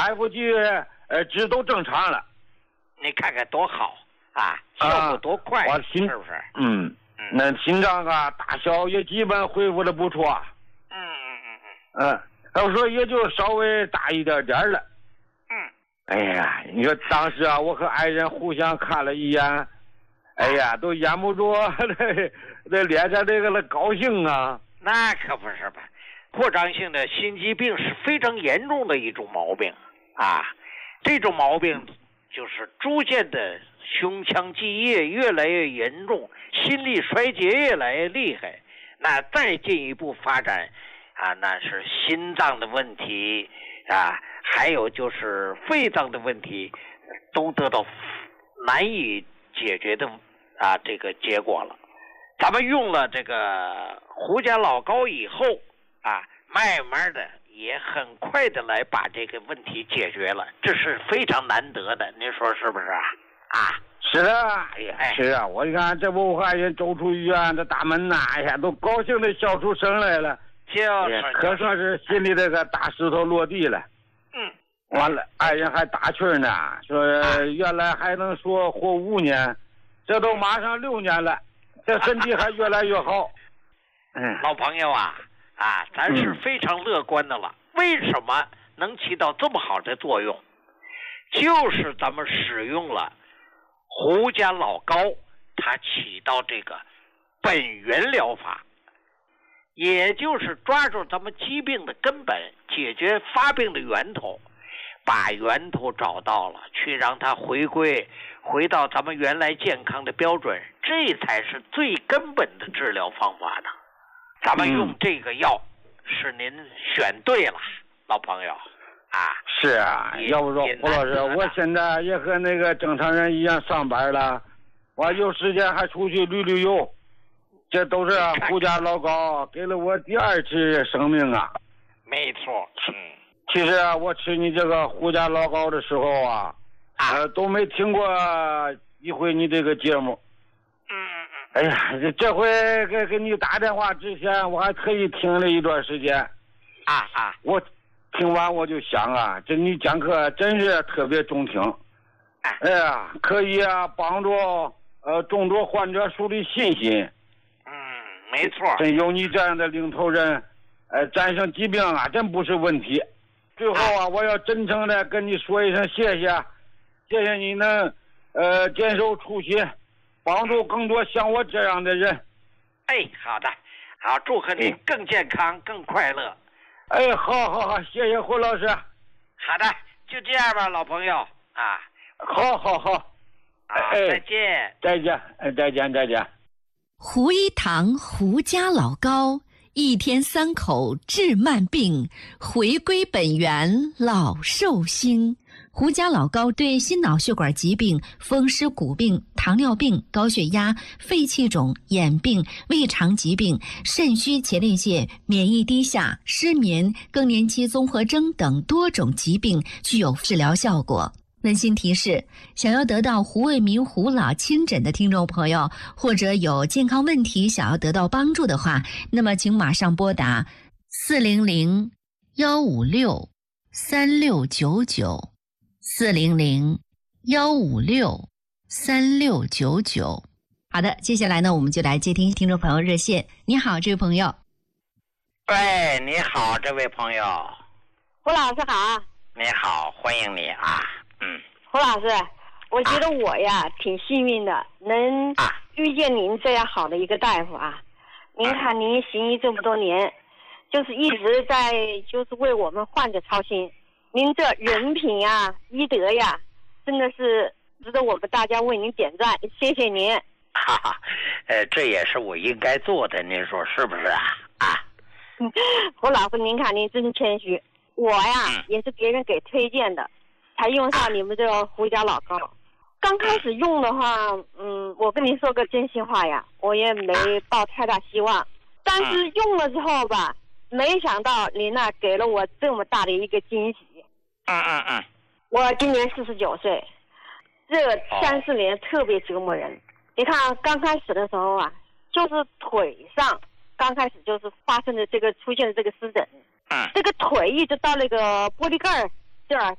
大夫去值都正常了。 你看看多好啊，效果多快， 我是不是？ 那心脏啊大小也基本恢复的不错。要说也就稍微大一点点了。哎呀，你说当时啊，我和爱人互相看了一眼，哎呀，都掩不住那脸上这个高兴啊。 那可不是吧？扩张性的心肌病是非常严重的一种毛病啊，这种毛病就是逐渐的胸腔积液越来越严重，心力衰竭越来越厉害。那再进一步发展啊，那是心脏的问题啊，还有就是肺脏的问题，都得到难以解决的这个结果了。咱们用了这个胡家老膏以后啊，慢慢的也很快的来把这个问题解决了，这是非常难得的，您说是不是啊？ 是啊，哎呀，是啊，我看这不我爱人走出医院的大门呐，哎呀，都高兴的笑出声来了，可算是心里这个大石头落地了。完了，爱人还打趣呢，说原来还能说活5年，这都马上6年了，这身体还越来越好。 老朋友啊，咱是非常乐观的了。为什么能起到这么好的作用？就是咱们使用了胡家老膏，它起到这个本源疗法，也就是抓住咱们疾病的根本，解决发病的源头，把源头找到了，去让它回到咱们原来健康的标准，这才是最根本的治疗方法的。咱们用这个药是您选对了，老朋友啊。 是啊，要不说胡老师，我现在也和那个正常人一样上班了，我有时间还出去旅游，这都是胡家老膏给了我第2次生命啊。 没错。 其实我吃你这个胡家老膏的时候啊，都没听过一回你这个节目。哎呀，这回给你打电话之前，我还特意听了一段时间。我听完我就想啊，这你讲课真是特别中听。哎呀，可以帮助众多患者树立信心。 没错。 真有你这样的领头人，战胜疾病啊，真不是问题。最后我要真诚的跟你说一声谢谢，谢谢你能坚守初心，帮助更多像我这样的人。 好的，好，祝贺你更健康更快乐。 好，谢谢胡老师。 好的，就这样吧，老朋友啊。 好。再见。 胡一堂胡家老膏，1天3口治慢病，回归本源老寿星。胡家老膏对心脑血管疾病、风湿骨病、糖尿病、高血压、肺气肿、眼病、胃肠疾病、肾虚前列腺、免疫低下、失眠、更年期综合征等多种疾病具有治疗效果。温馨提示：想要得到胡卫民胡老亲诊的听众朋友，或者有健康问题想要得到帮助的话，那么请马上拨打400-156-3699 400-156-3699。好的，接下来呢，我们就来接听众朋友热线。你好，这位朋友。 喂，你好，这位朋友。 胡老师好。 你好，欢迎你啊。 胡老师，我觉得我呀挺幸运的，能遇见您这样好的一个大夫啊。您看您行医这么多年，就是一直在就是为我们患者操心。您这人品呀、医德呀，真的是值得我们大家为您点赞，谢谢您。 这也是我应该做的，您说是不是啊？ 胡老师，您看您真谦虚，我呀也是别人给推荐的。才用上你们这个胡家老膏。刚开始用的话，我跟您说个真心话呀，我也没抱太大希望。但是用了之后吧，没想到您呢给了我这么大的一个惊喜。我今年49岁，这3-4年特别折磨人。你看刚开始的时候啊，就是腿上刚开始就是发生的出现的这个湿疹，这个腿一直到那个玻璃盖这儿